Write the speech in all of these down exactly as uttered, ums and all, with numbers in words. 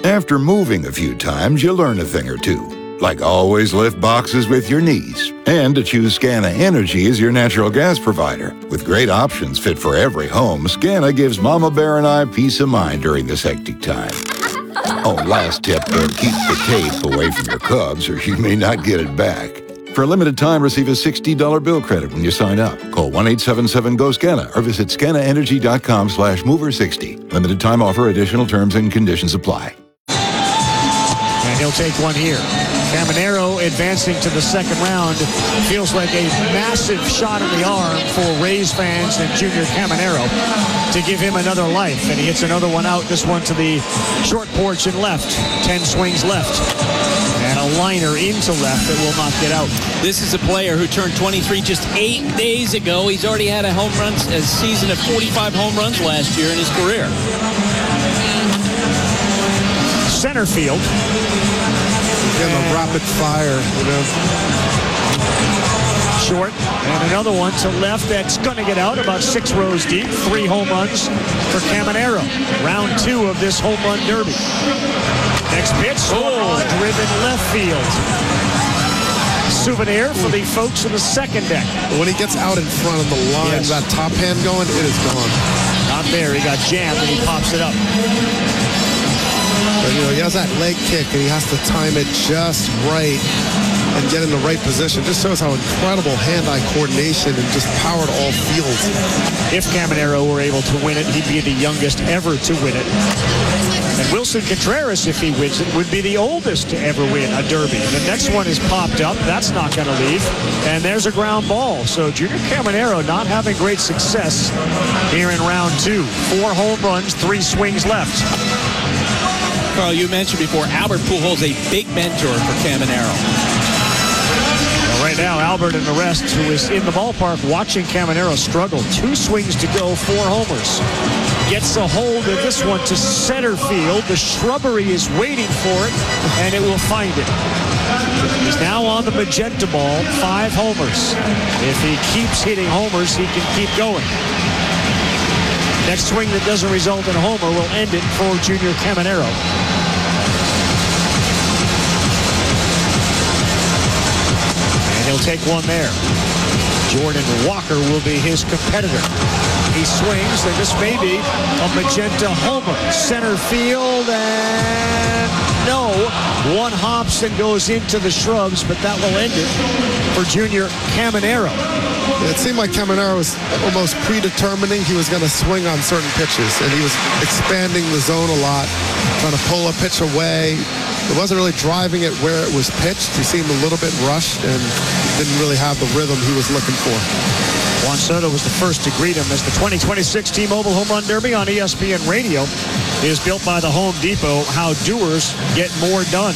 After moving a few times, you'll learn a thing or two, like always lift boxes with your knees, and to choose Scana Energy as your natural gas provider. With great options fit for every home, Scana gives Mama Bear and I peace of mind during this hectic time. Oh, last tip, uh, keep the tape away from your Cubs or you may not get it back. For a limited time, receive a sixty dollars bill credit when you sign up. Call one eight seven seven G O SCANA or visit scanaenergy.com slash mover 60. Limited time offer, additional terms and conditions apply. And he'll take one here. Caminero advancing to the second round feels like a massive shot in the arm for Rays fans and Junior Caminero to give him another life. And he hits another one out, this one to the short porch and left. Ten swings left. And a liner into left that will not get out. This is a player who turned twenty-three just eight days ago. He's already had a home run, a season of forty-five home runs last year in his career. Center field. Again, a rapid fire, you know. Short, and another one to left that's going to get out about six rows deep. Three home runs for Caminero. Round two of this home run derby. Next pitch, oh, driven left field. Souvenir for the folks in the second deck. When he gets out in front of the line, yes. That top hand going, it is gone. Not there. He got jammed and he pops it up. But, you know, he has that leg kick and he has to time it just right and get in the right position. Just shows how incredible hand-eye coordination and just power to all fields. If Caminero were able to win it, he'd be the youngest ever to win it. And Wilson Contreras, if he wins it, would be the oldest to ever win a derby. The next one is popped up. That's not going to leave. And there's a ground ball. So Junior Caminero not having great success here in round two. Four home runs, three swings left. Carl, you mentioned before, Albert Pujols, a big mentor for Caminero. Well, right now, Albert and the rest, who is in the ballpark watching Caminero struggle. Two swings to go, four homers. Gets a hold of this one to center field. The shrubbery is waiting for it, and it will find it. He's now on the magenta ball, five homers. If he keeps hitting homers, he can keep going. Next swing that doesn't result in a homer will end it for Junior Caminero. And he'll take one there. Jordan Walker will be his competitor. He swings, and this may be a magenta homer. Center field, and no. One hops and goes into the shrubs, but that will end it for Junior Caminero. It seemed like Caminero was almost predetermining he was going to swing on certain pitches, and he was expanding the zone a lot, trying to pull a pitch away. It wasn't really driving it where it was pitched. He seemed a little bit rushed and didn't really have the rhythm he was looking for. Juan Soto was the first to greet him as the twenty twenty-six T-Mobile Home Run Derby on E S P N Radio is built by the Home Depot. How doers get more done.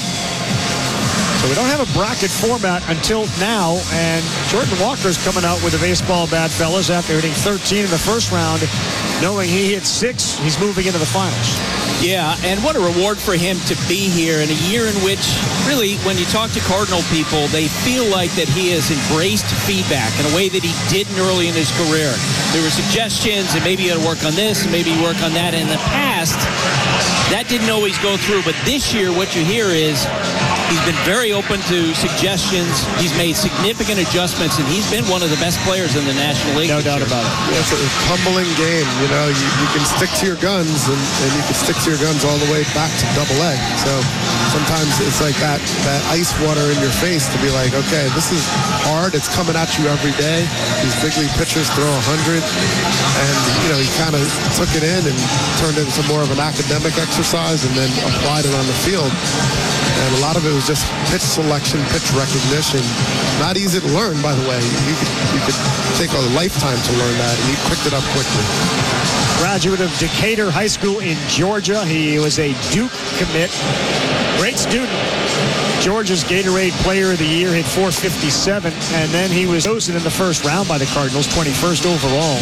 So we don't have a bracket format until now, and Jordan Walker's coming out with a baseball bat, fellas, after hitting thirteen in the first round. Knowing he hit six, he's moving into the finals. Yeah, and what a reward for him to be here in a year in which, really, when you talk to Cardinal people, they feel like that he has embraced feedback in a way that he didn't early in his career. There were suggestions, and maybe you got to work on this, and maybe work on that. In the past, that didn't always go through, but this year, what you hear is he's been very open to suggestions. He's made significant adjustments, and he's been one of the best players in the National League. No doubt about it. Yeah, it's a humbling game. You know, you, you can stick to your guns, and, and you can stick to your guns all the way back to double A. So sometimes it's like that, that ice water in your face to be like, okay, this is hard. It's coming at you every day. These big league pitchers throw one hundred. And, you know, he kind of took it in and turned it into more of an academic exercise and then applied it on the field. And a lot of it was just pitch selection, pitch recognition. Not easy to learn, by the way. You could, you could take a lifetime to learn that, and he picked it up quickly. Graduate of Decatur High School in Georgia. He was a Duke commit. Great student. Georgia's Gatorade Player of the Year, hit four fifty-seven, and then he was chosen in the first round by the Cardinals, twenty-first overall.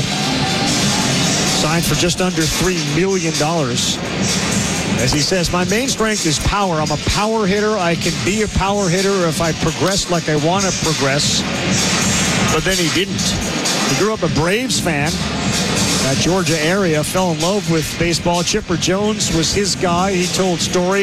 Signed for just under three million dollars. As he says, my main strength is power. I'm a power hitter. I can be a power hitter if I progress like I want to progress. But then he didn't. He grew up a Braves fan. That Georgia area, fell in love with baseball. Chipper Jones was his guy. He told stories.